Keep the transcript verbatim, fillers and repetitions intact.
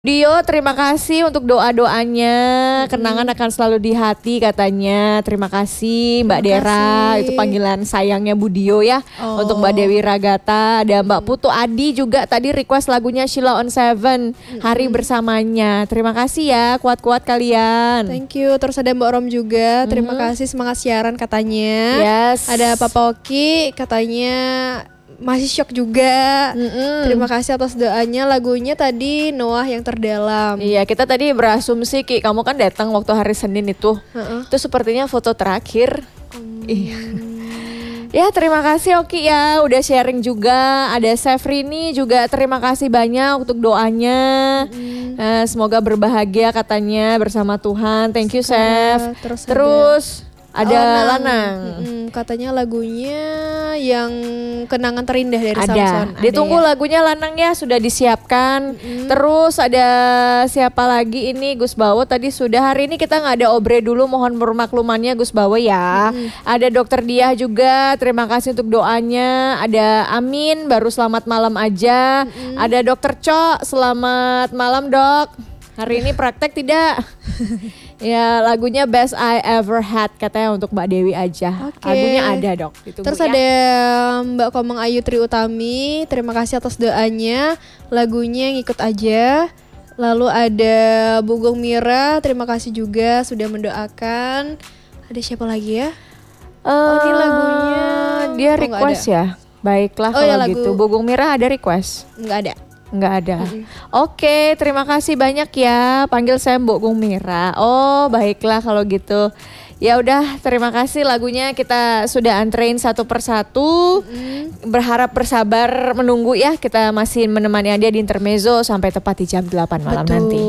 Dio, terima kasih untuk doa-doanya. Kenangan akan selalu di hati katanya. Terima kasih Mbak Terima Dera. kasih. Itu panggilan sayangnya Bu Dio ya. Oh. Untuk Mbak Dewi Ragata. Ada Mbak Putu Adi juga tadi request lagunya Sheila on Seven. Hari bersamanya. Terima kasih ya, kuat-kuat kalian. Thank you. Terus ada Mbak Rom juga. Terima kasih, semangat siaran katanya. Yes. Ada Papa Oki katanya masih shock juga. Mm-mm. Terima kasih atas doanya. Lagunya tadi Noah yang terdalam. Iya, kita tadi berasumsi Ki, kamu kan datang waktu hari Senin itu. Heeh. Itu sepertinya foto terakhir. Iya. Ya, terima kasih Oki ya, udah sharing juga. Ada Sefrini juga, terima kasih banyak untuk doanya. Eh, semoga berbahagia katanya bersama Tuhan. Thank you Sef. Terus, Terus ada Lanang. Lanang. Mm-mm, katanya lagunya yang kenangan terindah dari Ada. Samson. Ditunggu ya? lagunya Lanang ya, sudah disiapkan. Terus ada siapa lagi ini, Gus Bawo tadi sudah. Hari ini kita nggak ada obre dulu, mohon permaklumannya Gus Bawo ya. Ada Dokter Diah juga, terima kasih untuk doanya. Ada Amin, baru selamat malam aja. Ada Dokter Cok, selamat malam Dok. Hari ini praktek tidak? Ya, lagunya Best I Ever Had katanya untuk Mbak Dewi aja. Oke. Lagunya ada Dok. Ditunggu Terus ya. ada Mbak Komang Ayu Tri Utami, terima kasih atas doanya. Lagunya Ngikut Aja. Lalu ada Bugong Mira, terima kasih juga sudah mendoakan. Ada siapa lagi ya? Oh, ini lagunya dia oh, nggak request ada. ya. Baiklah Oh, kalau ya, lagu- gitu. Bugong Mirah ada request? Nggak ada. Nggak ada. Oke, terima kasih banyak ya. Panggil saya Bugong Mirah. Oh, baiklah kalau gitu. Ya udah, terima kasih lagunya kita sudah antrein satu persatu. Berharap bersabar menunggu ya. Kita masih menemani Anda di intermezzo sampai tepat di jam delapan malam Betul. nanti.